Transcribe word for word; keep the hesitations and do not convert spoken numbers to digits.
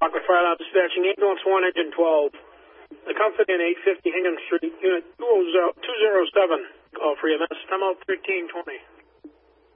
Rockland Fire Alarm Dispatching, ambulance one, engine twelve. The Comfort Inn, eight fifty Hingham Street, unit two oh seven, call for E M S, time out thirteen twenty.